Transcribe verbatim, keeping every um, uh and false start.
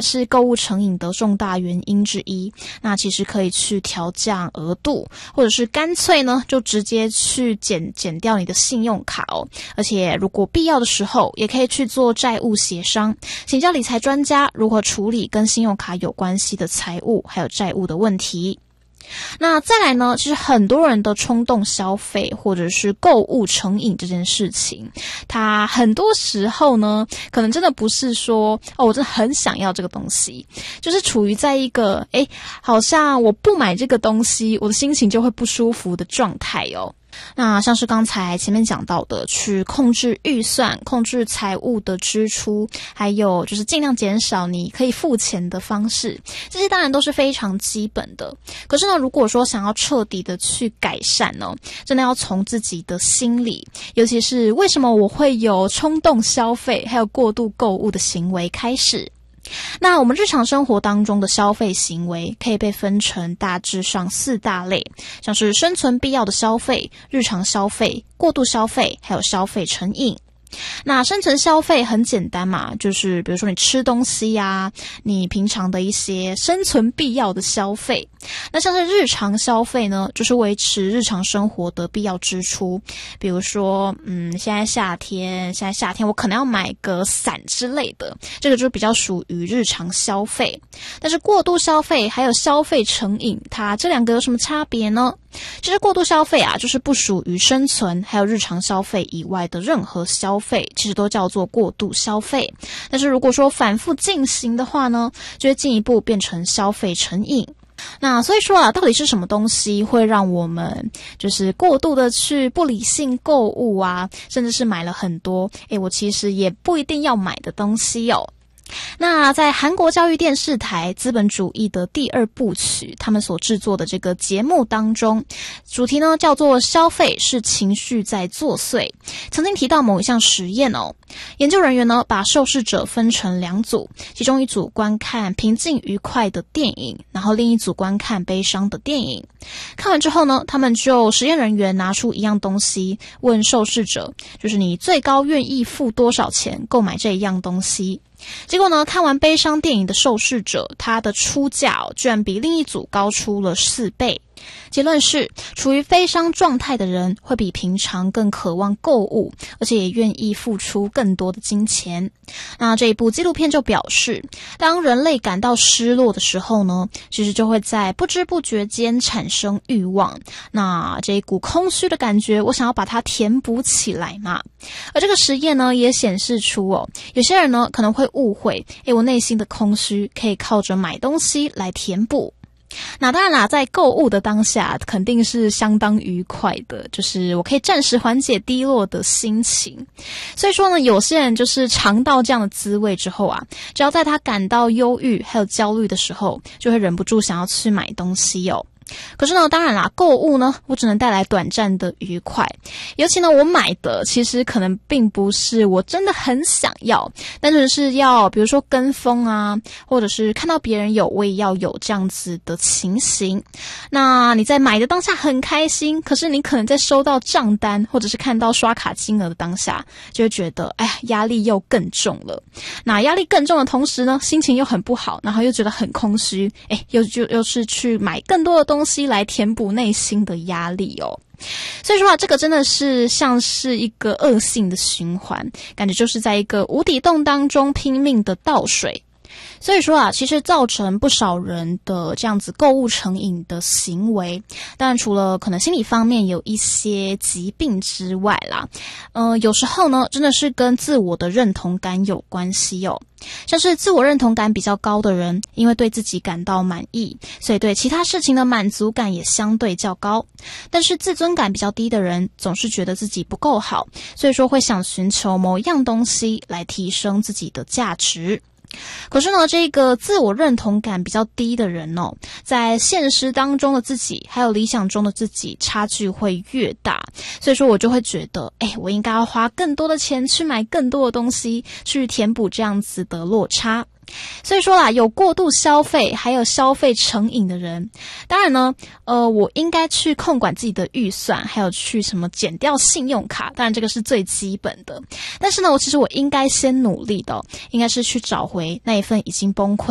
是购物成瘾的重大原因之一，那其实可以去调降额度，或者是干脆呢就直接去减减掉你的信用卡哦。而且如果必要的时候，也可以去做债务协商，请教理财专家如何处理跟信用卡有关系的财务还有债务的问题。那再来呢，其实很多人的冲动消费或者是购物成瘾这件事情，它很多时候呢可能真的不是说哦我真的很想要这个东西，就是处于在一个诶好像我不买这个东西我的心情就会不舒服的状态哦。那像是刚才前面讲到的，去控制预算，控制财务的支出，还有就是尽量减少你可以付钱的方式，这些当然都是非常基本的。可是呢，如果说想要彻底的去改善呢，真的要从自己的心理，尤其是为什么我会有冲动消费还有过度购物的行为开始。那我们日常生活当中的消费行为可以被分成大致上四大类，像是生存必要的消费、日常消费、过度消费，还有消费成瘾。那生存消费很简单嘛，就是比如说你吃东西啊，你平常的一些生存必要的消费。那像是日常消费呢，就是维持日常生活的必要支出，比如说嗯，现在夏天现在夏天我可能要买个伞之类的，这个就比较属于日常消费。但是过度消费还有消费成瘾，它这两个有什么差别呢？其实过度消费啊，就是不属于生存还有日常消费以外的任何消费，其实都叫做过度消费。但是如果说反复进行的话呢，就会进一步变成消费成瘾。那所以说啊，到底是什么东西会让我们就是过度的去不理性购物啊，甚至是买了很多诶我其实也不一定要买的东西哦。那在韩国教育电视台资本主义的第二部曲，他们所制作的这个节目当中，主题呢叫做消费是情绪在作祟。曾经提到某一项实验哦，研究人员呢把受试者分成两组，其中一组观看平静愉快的电影，然后另一组观看悲伤的电影。看完之后呢，他们就实验人员拿出一样东西，问受试者，就是你最高愿意付多少钱购买这一样东西。结果呢，看完悲伤电影的受试者，他的出价哦，居然比另一组高出了四倍。结论是，处于悲伤状态的人会比平常更渴望购物，而且也愿意付出更多的金钱。那这一部纪录片就表示，当人类感到失落的时候呢，其实就会在不知不觉间产生欲望。那这一股空虚的感觉，我想要把它填补起来嘛。而这个实验呢，也显示出哦，有些人呢可能会误会，诶，我内心的空虚可以靠着买东西来填补。那当然啦，在购物的当下肯定是相当愉快的，就是我可以暂时缓解低落的心情。所以说呢，有些人就是尝到这样的滋味之后啊，只要在他感到忧郁还有焦虑的时候，就会忍不住想要去买东西哦。可是呢，当然啦，购物呢，我只能带来短暂的愉快。尤其呢，我买的其实可能并不是我真的很想要，但是是要比如说跟风啊，或者是看到别人有，我也要有这样子的情形。那你在买的当下很开心，可是你可能在收到账单或者是看到刷卡金额的当下，就会觉得哎呀，压力又更重了。那压力更重的同时呢，心情又很不好，然后又觉得很空虚，哎，又就又是去买更多的东西东西来填补内心的压力哦。所以说啊，这个真的是像是一个恶性的循环，感觉就是在一个无底洞当中拼命的倒水。所以说啊，其实造成不少人的这样子购物成瘾的行为，当然除了可能心理方面有一些疾病之外啦，呃，有时候呢，真的是跟自我的认同感有关系哦。像是自我认同感比较高的人，因为对自己感到满意，所以对其他事情的满足感也相对较高。但是自尊感比较低的人，总是觉得自己不够好，所以说会想寻求某一样东西来提升自己的价值。可是呢，这个自我认同感比较低的人哦，在现实当中的自己还有理想中的自己差距会越大，所以说我就会觉得，哎，我应该要花更多的钱去买更多的东西，去填补这样子的落差。所以说啦，有过度消费还有消费成瘾的人，当然呢呃，我应该去控管自己的预算，还有去什么减掉信用卡，当然这个是最基本的。但是呢，我其实我应该先努力的、哦、应该是去找回那一份已经崩溃